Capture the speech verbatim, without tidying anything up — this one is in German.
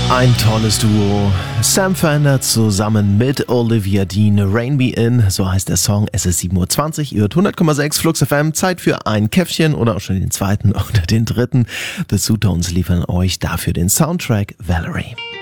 Ein tolles Duo. Sam Fender zusammen mit Olivia Dean, Rain Me In, so heißt der Song. Es ist sieben Uhr zwanzig, ihr hört hundert Komma sechs Flux F M. Zeit für ein Käffchen oder auch schon den zweiten oder den dritten. The Two-Tones liefern euch dafür den Soundtrack Valerie.